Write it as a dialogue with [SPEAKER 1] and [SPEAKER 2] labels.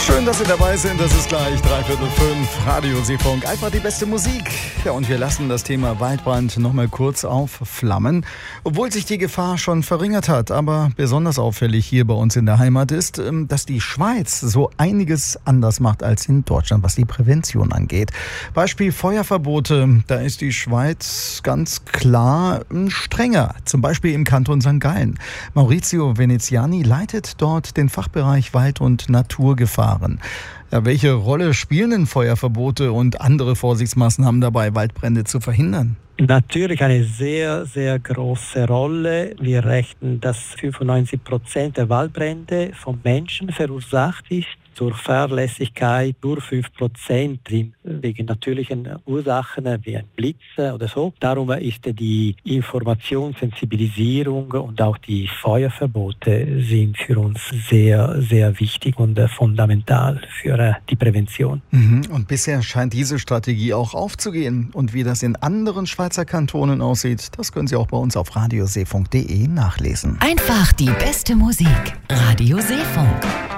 [SPEAKER 1] Schön, dass Sie dabei sind. Das ist gleich 4:45. Radio Seefunk. Einfach die beste Musik. Ja, und wir lassen das Thema Waldbrand nochmal kurz aufflammen. Obwohl sich die Gefahr schon verringert hat. Aber besonders auffällig hier bei uns in der Heimat ist, dass die Schweiz so einiges anders macht als in Deutschland, was die Prävention angeht. Beispiel Feuerverbote. Da ist die Schweiz ganz klar strenger. Zum Beispiel im Kanton St. Gallen. Maurizio Veneziani leitet dort den Fachbereich Wald- und Naturgefahren. Ja, welche Rolle spielen denn Feuerverbote und andere Vorsichtsmaßnahmen dabei, Waldbrände zu verhindern?
[SPEAKER 2] Natürlich eine sehr, sehr große Rolle. Wir rechnen, dass 95% der Waldbrände vom Menschen verursacht ist. Durch Fahrlässigkeit nur 5% wegen natürlichen Ursachen wie ein Blitz oder so. Darum ist die Information, Sensibilisierung und auch die Feuerverbote sind für uns sehr, sehr wichtig und fundamental für die Prävention.
[SPEAKER 1] Und bisher scheint diese Strategie auch aufzugehen. Und wie das in anderen Schweizer Kantonen aussieht, das können Sie auch bei uns auf radioseefunk.de nachlesen.
[SPEAKER 3] Einfach die beste Musik. Radio Seefunk.